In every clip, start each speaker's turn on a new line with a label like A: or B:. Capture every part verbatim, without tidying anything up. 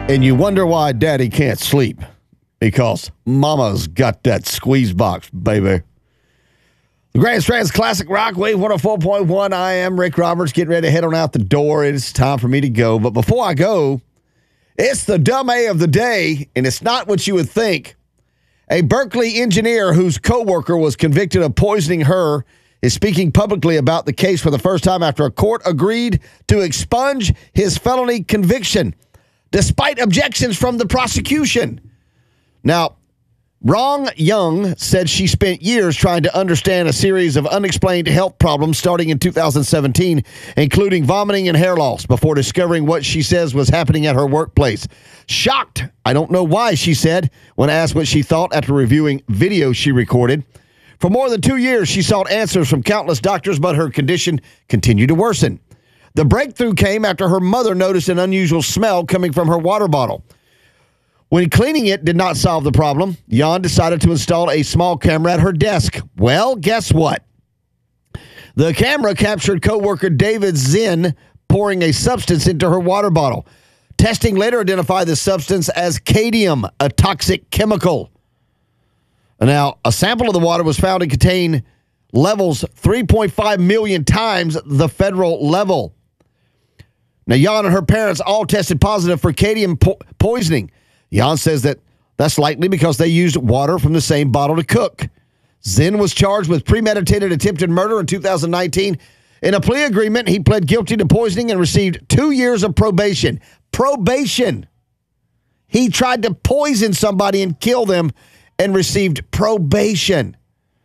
A: And you wonder why daddy can't sleep. Because mama's got that squeeze box, baby. The Grand Strand's Classic Rock Wave one oh four point one. I am Rick Roberts, getting ready to head on out the door. It's time for me to go. But before I go, it's the dumb A of the day, and it's not what you would think. A Berkeley engineer whose coworker was convicted of poisoning her is speaking publicly about the case for the first time after a court agreed to expunge his felony conviction, despite objections from the prosecution. Now, Rong Young said she spent years trying to understand a series of unexplained health problems starting in two thousand seventeen, including vomiting and hair loss, before discovering what she says was happening at her workplace. Shocked, I don't know why, she said, when asked what she thought after reviewing video she recorded. For more than two years, she sought answers from countless doctors, but her condition continued to worsen. The breakthrough came after her mother noticed an unusual smell coming from her water bottle. When cleaning it did not solve the problem, Yan decided to install a small camera at her desk. Well, guess what? The camera captured coworker David Zinn pouring a substance into her water bottle. Testing later identified the substance as cadmium, a toxic chemical. Now, a sample of the water was found to contain levels three point five million times the federal level. Now, Yan and her parents all tested positive for cadmium po- poisoning. Yan says that that's likely because they used water from the same bottle to cook. Zinn was charged with premeditated attempted murder in two thousand nineteen. In a plea agreement, he pled guilty to poisoning and received two years of probation. Probation. He tried to poison somebody and kill them and received probation.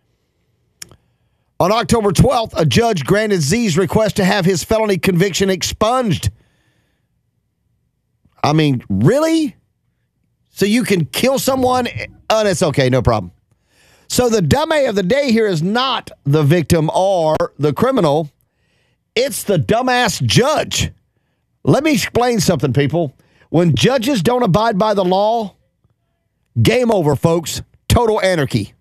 A: On October twelfth, a judge granted Z's request to have his felony conviction expunged. I mean, really? So you can kill someone? Oh, that's okay, no problem. So the dumb A of the day here is not the victim or the criminal. It's the dumbass judge. Let me explain something, people. When judges don't abide by the law, game over, folks. Total anarchy.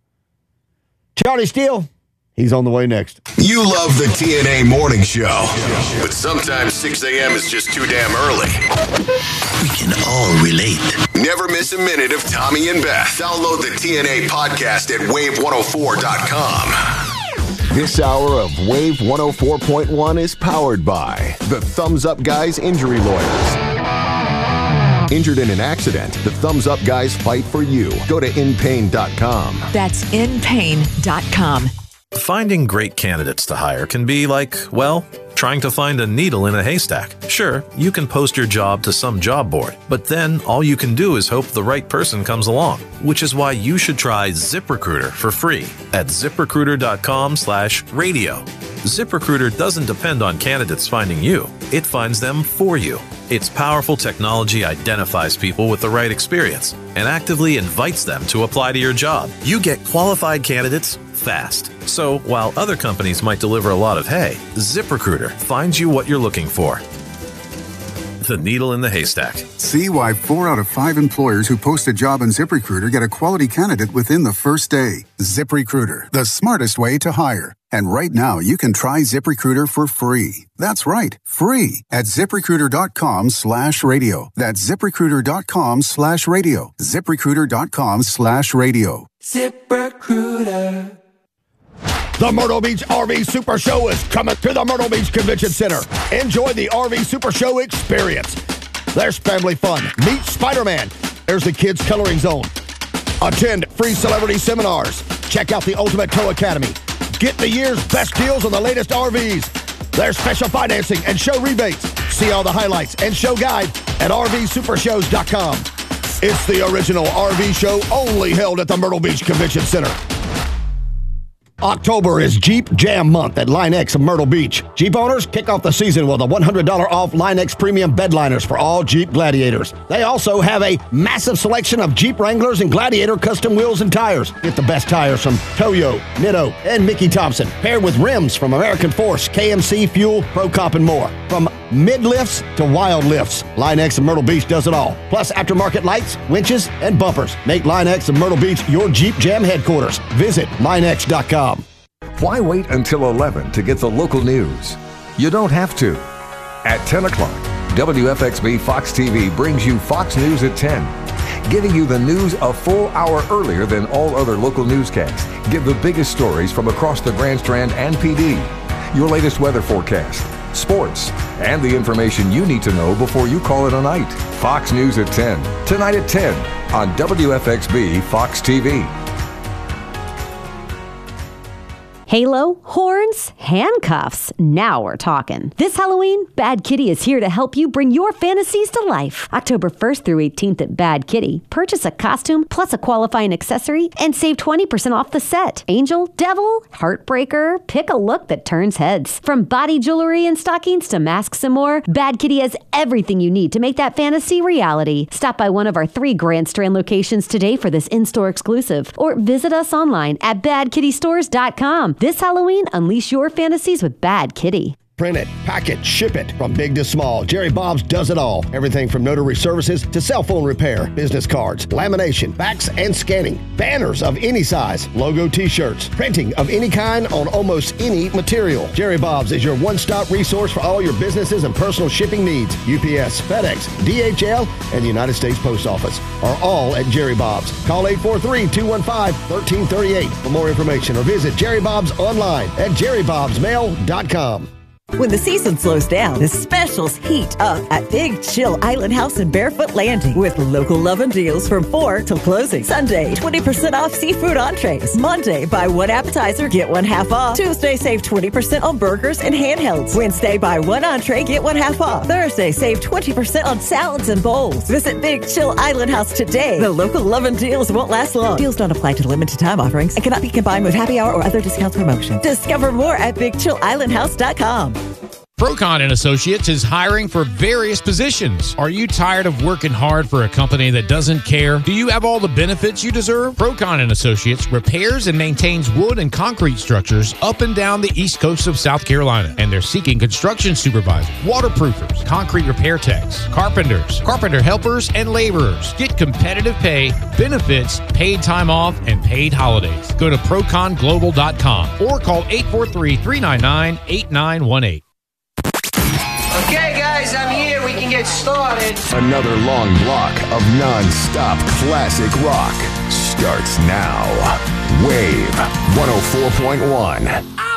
A: Charlie Steele, he's on the way next.
B: You love the T N A morning show, but sometimes six a.m. is just too damn early.
C: We can all relate.
B: Never miss a minute of Tommy and Beth. Download the T N A podcast at wave one oh four dot com.
D: This hour of Wave one oh four point one is powered by the Thumbs Up Guys Injury Lawyers. Injured in an accident, the Thumbs Up Guys fight for you. Go to in pain dot com.
E: That's in pain dot com.
F: Finding great candidates to hire can be like, well, trying to find a needle in a haystack. Sure, you can post your job to some job board, but then all you can do is hope the right person comes along, which is why you should try ZipRecruiter for free at zip recruiter dot com slash radio. ZipRecruiter doesn't depend on candidates finding you. It finds them for you. Its powerful technology identifies people with the right experience and actively invites them to apply to your job. You get qualified candidates fast. So while other companies might deliver a lot of hay, ZipRecruiter finds you what you're looking for. The needle in the haystack.
G: See why four out of five employers who post a job on ZipRecruiter get a quality candidate within the first day. ZipRecruiter, the smartest way to hire. And right now, you can try ZipRecruiter for free. That's right, free at ZipRecruiter.com slash radio. That's ZipRecruiter.com slash radio. ZipRecruiter.com slash radio.
H: ZipRecruiter.
A: The Myrtle Beach R V Super Show is coming to the Myrtle Beach Convention Center. Enjoy the R V Super Show experience. There's family fun. Meet Spider-Man. There's the Kids Coloring Zone. Attend free celebrity seminars. Check out the Ultimate Tow Academy. Get the year's best deals on the latest R Vs. There's special financing and show rebates. See all the highlights and show guide at R V super shows dot com. It's the original R V show only held at the Myrtle Beach Convention Center. October is Jeep Jam Month at Line X of Myrtle Beach. Jeep owners kick off the season with a one hundred dollars off Line X premium bed liners for all Jeep Gladiators. They also have a massive selection of Jeep Wranglers and Gladiator custom wheels and tires. Get the best tires from Toyo, Nitto, and Mickey Thompson, paired with rims from American Force, K M C, Fuel, Pro Cop, and more. From mid lifts to wild lifts, Line X of Myrtle Beach does it all. Plus aftermarket lights, winches, and bumpers. Make Line X of Myrtle Beach your Jeep Jam headquarters. Visit line x dot com.
D: Why wait until eleven to get the local news? You don't have to. At ten o'clock,
I: W F X B Fox T V brings you Fox News at ten, giving you the news a full hour earlier than all other local newscasts. Get the biggest stories from across the Grand Strand and P D, your latest weather forecast, sports, and the information you need to know before you call it a night. Fox News at ten, tonight at ten on W F X B Fox T V.
J: Halo, horns, handcuffs. Now we're talking. This Halloween, Bad Kitty is here to help you bring your fantasies to life. October first through eighteenth at Bad Kitty. Purchase a costume plus a qualifying accessory and save twenty percent off the set. Angel, devil, heartbreaker, pick a look that turns heads. From body jewelry and stockings to masks and more, Bad Kitty has everything you need to make that fantasy reality. Stop by one of our three Grand Strand locations today for this in-store exclusive, or visit us online at bad kitty stores dot com. This Halloween, unleash your fantasies with Bad Kitty.
A: Print it, pack it, ship it. From big to small, Jerry Bob's does it all. Everything from notary services to cell phone repair, business cards, lamination, fax and scanning, banners of any size, logo t-shirts, printing of any kind on almost any material. Jerry Bob's is your one-stop resource for all your businesses and personal shipping needs. U P S, FedEx, D H L, and the United States Post Office are all at Jerry Bob's. Call eight four three, two one five, one three three eight for more information or visit Jerry Bob's online at jerry bobs mail dot com.
K: When the season slows down, the specials heat up at Big Chill Island House in Barefoot Landing with local lovin' deals from four till closing. Sunday, twenty percent off seafood entrees. Monday, buy one appetizer, get one half off. Tuesday, save twenty percent on burgers and handhelds. Wednesday, buy one entree, get one half off. Thursday, save twenty percent on salads and bowls. Visit Big Chill Island House today. The local lovin' deals won't last long. Deals don't apply to limited time offerings and cannot be combined with happy hour or other discounts promotion. Discover more at big chill island house dot com.
L: Procon and Associates is hiring for various positions. Are you tired of working hard for a company that doesn't care? Do you have all the benefits you deserve? Procon and Associates repairs and maintains wood and concrete structures up and down the east coast of South Carolina, and they're seeking construction supervisors, waterproofers, concrete repair techs, carpenters, carpenter helpers, and laborers. Get competitive pay, benefits, paid time off, and paid holidays. Go to procon global dot com or call eight four three, three nine nine, eight nine one eight.
M: Okay, guys, I'm here. We can get started.
D: Another long block of non-stop classic rock starts now. Wave one oh four point one.